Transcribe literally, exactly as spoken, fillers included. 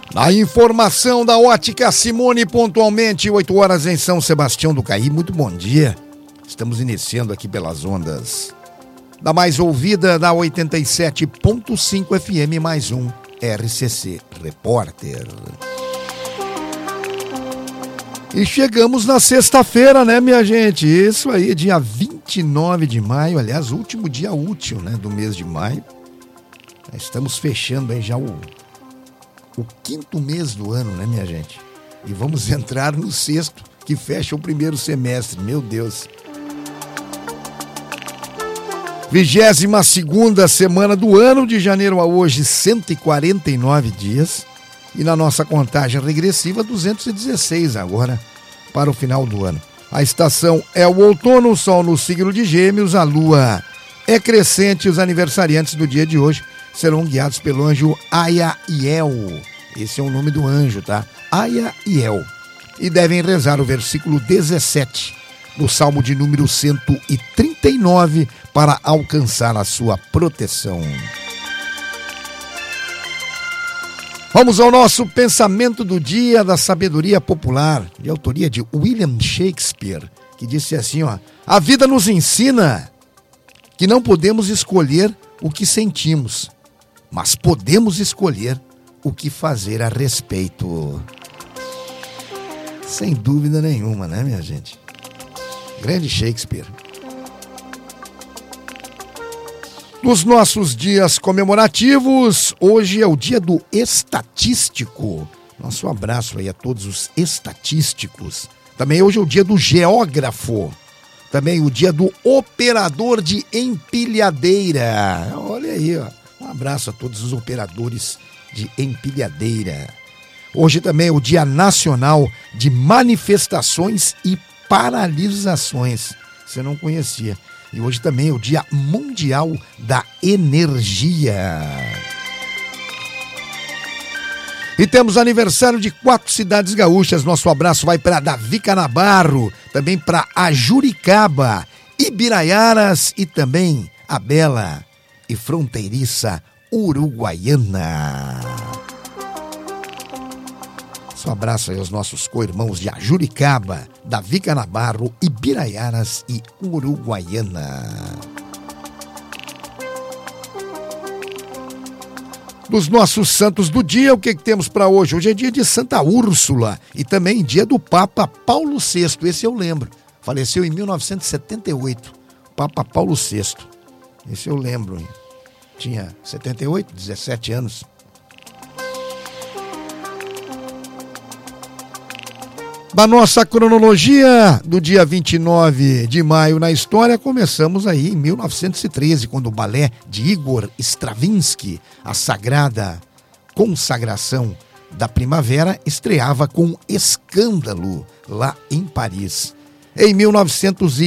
A informação da Ótica Simone, pontualmente, oito horas em São Sebastião do Caí. Muito bom dia. Estamos iniciando aqui pelas ondas da mais ouvida da oitenta e sete ponto cinco F M, mais um R C C Repórter. E chegamos na sexta-feira, né, minha gente? Isso aí, dia vinte e nove de maio, aliás, último dia útil, né, do mês de maio. Estamos fechando aí já o, o quinto mês do ano, né, minha gente? E vamos entrar no sexto, que fecha o primeiro semestre, meu Deus. Vigésima segunda semana do ano, de janeiro a hoje, cento e quarenta e nove dias. E na nossa contagem regressiva, duzentos e dezesseis agora para o final do ano. A estação é o outono, o sol no signo de Gêmeos, a lua é crescente. Os aniversariantes do dia de hoje serão guiados pelo anjo Aiaiel. Esse é o nome do anjo, tá? Aiaiel. E devem rezar o versículo dezessete do Salmo de número cento e trinta e nove para alcançar a sua proteção. Vamos ao nosso pensamento do dia da sabedoria popular, de autoria de William Shakespeare, que disse assim, ó: a vida nos ensina que não podemos escolher o que sentimos, mas podemos escolher o que fazer a respeito. Sem dúvida nenhuma, né, minha gente? Grande Shakespeare. Nos nossos dias comemorativos, hoje é o dia do estatístico. Nosso abraço aí a todos os estatísticos. Também hoje é o dia do geógrafo. Também o dia do operador de empilhadeira. Olha aí, ó. Um abraço a todos os operadores de empilhadeira. Hoje também é o dia nacional de manifestações e paralisações. Você não conhecia. E hoje também é o Dia Mundial da Energia. E temos aniversário de quatro cidades gaúchas. Nosso abraço vai para Davi Canabarro, também para Ajuricaba, Ibiraiaras e também a bela e fronteiriça Uruguaiana. Um abraço aí aos nossos co-irmãos de Ajuricaba, Davi Canabarro, Ibiraiaras e Uruguaiana. Dos nossos santos do dia, o que, que temos para hoje? Hoje é dia de Santa Úrsula e também dia do Papa Paulo sexto. Esse eu lembro. Faleceu em mil novecentos e setenta e oito. Papa Paulo sexto. Esse eu lembro. Hein? Tinha setenta e oito, dezessete anos. Da nossa cronologia do dia vinte e nove de maio na história, começamos aí em mil novecentos e treze, quando o balé de Igor Stravinsky, a sagrada consagração da primavera, estreava com escândalo lá em Paris. Em mil novecentos e